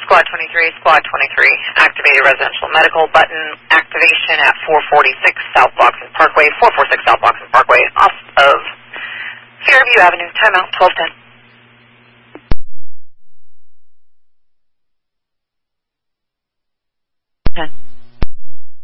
Squad 23, Squad 23. Activated residential medical button activation at 446 South Boxing Parkway, 446 South Boxing Parkway, off of Fairview Avenue. Timeout 1210.